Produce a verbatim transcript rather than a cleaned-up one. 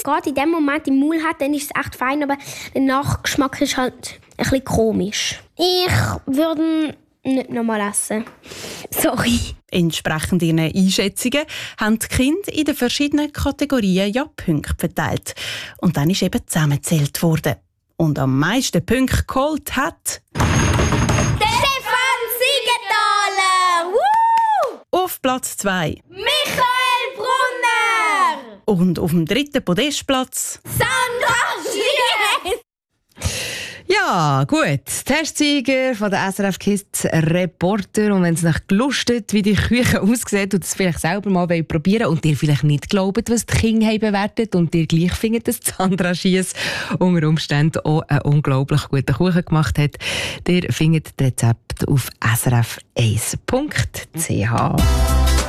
gerade in dem Moment im Mund hat, dann ist es echt fein, aber der Nachgeschmack ist halt ein bisschen komisch. Ich würde nicht nochmal essen. Sorry. Entsprechend ihren Einschätzungen haben die Kinder in den verschiedenen Kategorien ja Punkte verteilt. Und dann ist eben zusammengezählt worden. Und am meisten Punkte geholt hat Stefan Siegenthaler! Woo! auf Platz zwei Michael Brunner! und auf dem dritten Podestplatz Sandra Schies! Ja, gut. Testsieger von der S R F Kids Reporter. Und wenn es nach gelustet, wie die Küche aussieht und es vielleicht selber mal probieren und ihr vielleicht nicht glaubt, was die Kinder haben bewertet und ihr gleich findet, dass Sandra Schies unter Umständen auch einen unglaublich guten Kuchen gemacht hat, ihr findet das Rezept auf s r f eins punkt c h.